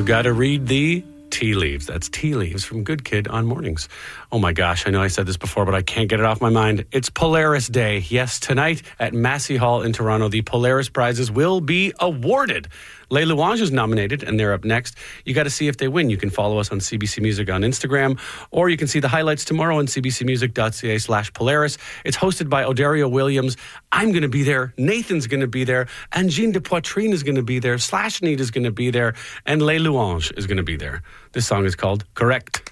You got to read the tea leaves. That's tea leaves from Good Kid on mornings. Oh my gosh, I know I said this before, but I can't get it off my mind. It's Polaris Day. Yes, tonight at Massey Hall in Toronto, the Polaris prizes will be awarded. Les Louanges is nominated, and they're up next. You got to see if they win. You can follow us on CBC Music on Instagram, or you can see the highlights tomorrow on cbcmusic.ca/Polaris. It's hosted by Odario Williams. I'm going to be there. Nathan's going to be there. And Jean de Poitrine is going to be there. Slash Need is going to be there. And Les Louanges is going to be there. This song is called Correct.